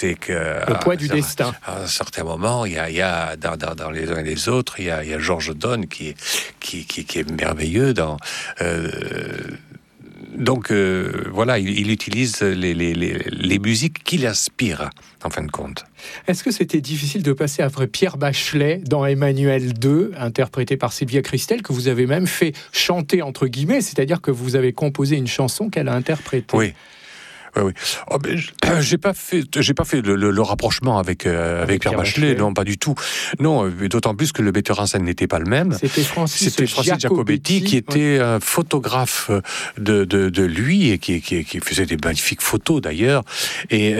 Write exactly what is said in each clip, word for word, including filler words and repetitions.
c'est que le poids du ça, destin. À un certain moment, il y a, il y a dans, dans, dans les uns et les autres, il y a, il y a Georges Donne qui est, qui, qui, qui est merveilleux dans. Euh, donc euh, voilà, il, il utilise les, les, les, les musiques qui l'inspirent, en fin de compte. Est-ce que c'était difficile de passer après Pierre Bachelet dans Emmanuel deux, interprété par Sylvia Christel, que vous avez même fait chanter entre guillemets, c'est-à-dire que vous avez composé une chanson qu'elle a interprétée? Oui. Oui, oui. Oh, ben, j'ai pas fait, j'ai pas fait le, le, le rapprochement avec, euh, avec, avec Pierre, Pierre Bachelet, Bachelet, non, pas du tout. Non, d'autant plus que le metteur en scène n'était pas le même. C'était Francis, C'était Francis Jacobetti, Jacobetti qui était oui. un photographe de, de, de lui et qui, qui, qui faisait des magnifiques photos d'ailleurs. Et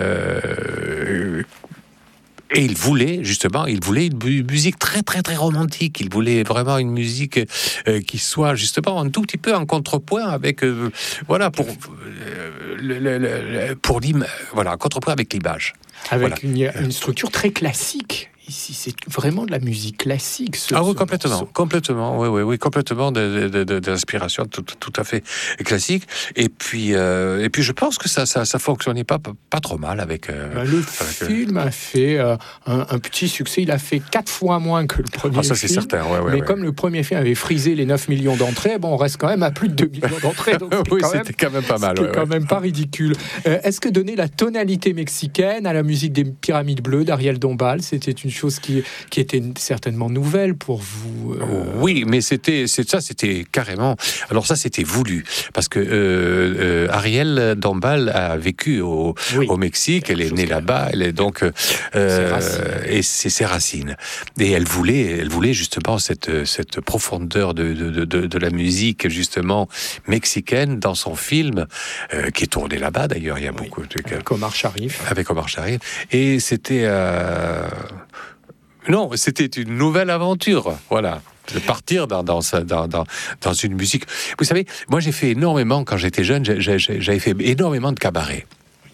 euh, Et il voulait, justement, il voulait une musique très, très, très romantique. Il voulait vraiment une musique euh, qui soit, justement, un tout petit peu en contrepoint avec... Euh, voilà, pour... Euh, le, le, le, pour l'im... Voilà, en contrepoint avec l'image. Avec voilà. une, une structure très classique. Ici, c'est vraiment de la musique classique. Ce, ah oui, ce complètement, morceau. complètement, oui, oui, oui, complètement de, de, de, d'inspiration tout, tout à fait classique. Et puis, euh, et puis, je pense que ça, ça, ça fonctionnait pas, pas trop mal avec. Euh, ben, le avec, film a fait euh, un, un petit succès. Il a fait quatre fois moins que le premier. Ah, ça c'est film, certain. Ouais, ouais, mais ouais. comme le premier film avait frisé les neuf millions d'entrées, bon, on reste quand même à plus de deux millions d'entrées. Donc oui, quand c'était même, quand même pas mal. C'était ouais, quand ouais. même pas ridicule. Euh, est-ce que donner la tonalité mexicaine à la musique des Pyramides Bleues d'Ariel Dombal, c'était une chose qui qui était certainement nouvelle pour vous. Euh... Oui, mais c'était, c'est ça, c'était carrément. Alors ça, c'était voulu parce que euh, euh, Ariel Dombal a vécu au, oui, au Mexique. Elle est née là-bas. Elle est donc euh, c'est et c'est ses racines. Et elle voulait, elle voulait justement cette cette profondeur de de de, de la musique justement mexicaine dans son film euh, qui est tourné là-bas. D'ailleurs, il y a oui, beaucoup de avec Omar Sharif. Avec Omar Sharif. Et c'était. Euh... Non, c'était une nouvelle aventure, voilà. De partir dans, dans, dans, dans, dans une musique. Vous savez, moi j'ai fait énormément, quand j'étais jeune, j'ai, j'ai, j'avais fait énormément de cabarets.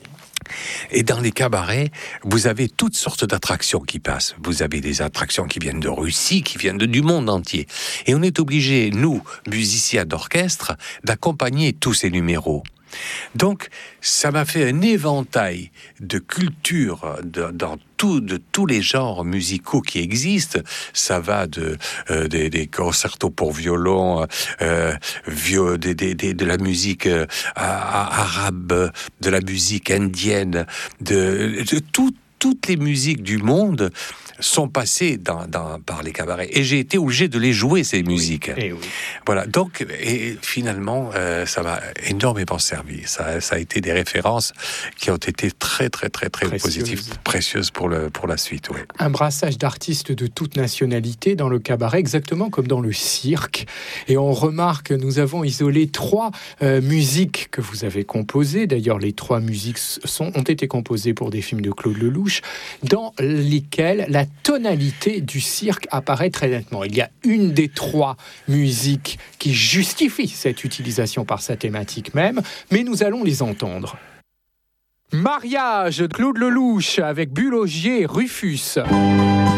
Et dans les cabarets, vous avez toutes sortes d'attractions qui passent. Vous avez des attractions qui viennent de Russie, qui viennent de, du monde entier. Et on est obligés, nous, musiciens d'orchestre, d'accompagner tous ces numéros. Donc, ça m'a fait un éventail de culture de, dans tout, de tous les genres musicaux qui existent. Ça va de, euh, des, des concertos pour violon, euh, vieux, des, des, des, de la musique euh, arabe, de la musique indienne, de, de tout, toutes les musiques du monde sont passées dans, dans, par les cabarets. Et j'ai été obligé de les jouer, ces musiques. Oui, et oui. Voilà, donc, et finalement, euh, ça m'a énormément servi. Ça, ça a été des références qui ont été très, très, très, très précieuses. positives, précieuses pour, le, pour la suite. Oui. Un brassage d'artistes de toute nationalité dans le cabaret, exactement comme dans le cirque. Et on remarque, nous avons isolé trois euh, musiques que vous avez composées. D'ailleurs, les trois musiques sont, ont été composées pour des films de Claude Lelouch, dans lesquels la tonalité du cirque apparaît très nettement. Il y a une des trois musiques qui justifie cette utilisation par sa thématique même, mais nous allons les entendre. Mariage de Claude Lelouch avec Bulogier et Rufus.